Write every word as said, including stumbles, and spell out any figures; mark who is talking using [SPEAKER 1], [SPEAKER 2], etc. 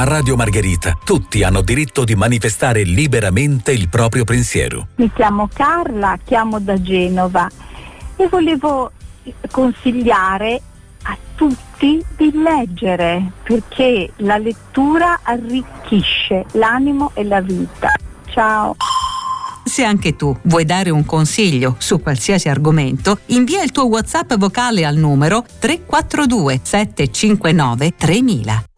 [SPEAKER 1] A Radio Margherita tutti hanno diritto di manifestare liberamente il proprio pensiero.
[SPEAKER 2] Mi chiamo Carla, chiamo da Genova e volevo consigliare a tutti di leggere, perché la lettura arricchisce l'animo e la vita. Ciao.
[SPEAKER 3] Se anche tu vuoi dare un consiglio su qualsiasi argomento, invia il tuo WhatsApp vocale al numero tre quattro due sette cinque nove tremila.